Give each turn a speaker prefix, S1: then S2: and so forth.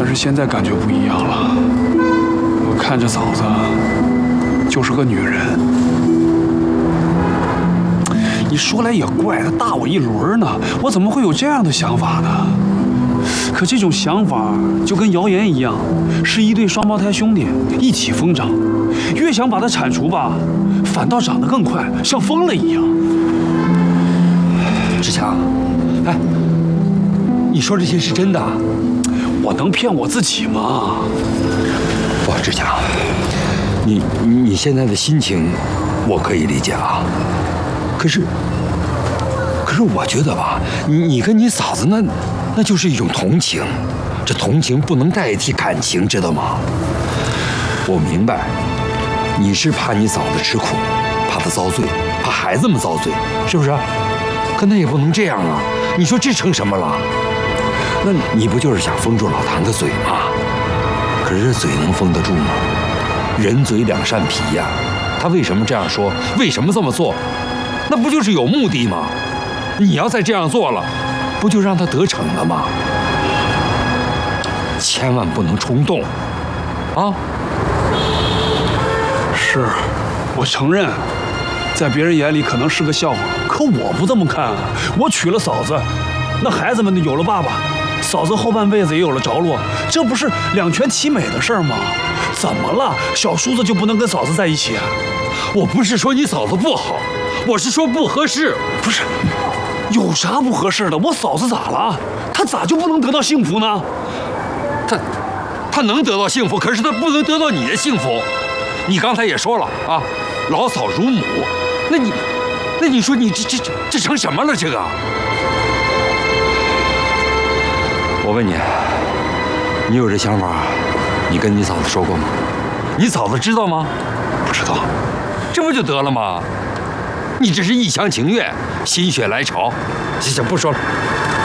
S1: 是现在感觉不一样了，我看着嫂子就是个女人。你说来也怪，她大我一轮呢，我怎么会有这样的想法呢？可这种想法就跟谣言一样，是一对双胞胎兄弟一起疯长，越想把它铲除吧，反倒长得更快，像疯了一样。
S2: 志强，哎，你说这些是真的？
S1: 我能骗我自己吗？
S2: 哇，志强，你现在的心情我可以理解啊，可是我觉得吧，你跟你嫂子那就是一种同情，这同情不能代替感情，知道吗？我明白，你是怕你嫂子吃苦，怕她遭罪，怕孩子们遭罪，是不是？可那也不能这样啊！你说这成什么了？那你不就是想封住老谭的嘴吗？可是这嘴能封得住吗？人嘴两扇皮呀，他为什么这样说？为什么这么做？那不就是有目的吗？你要再这样做了，不就让他得逞了吗？千万不能冲动，啊！
S1: 是，我承认，在别人眼里可能是个笑话，可我不这么看啊！我娶了嫂子，那孩子们有了爸爸，嫂子后半辈子也有了着落，这不是两全其美的事儿吗？怎么了？小叔子就不能跟嫂子在一起啊？
S2: 我不是说你嫂子不好，我是说不合适。
S1: 不是，有啥不合适的？我嫂子咋了？她咋就不能得到幸福呢？
S2: 她能得到幸福，可是她不能得到你的幸福。你刚才也说了啊，老嫂如母，那你说你这成什么了？这个，我问你，你有这想法，你跟你嫂子说过吗？你嫂子知道吗？
S1: 不知道，
S2: 这不就得了吗？你这是一厢情愿，心血来潮。行，不说了。